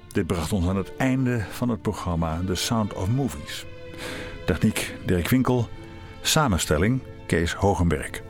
Dit bracht ons aan het einde van het programma The Sound of Movies. Techniek Dirk Winkel, samenstelling Kees Hogenberg.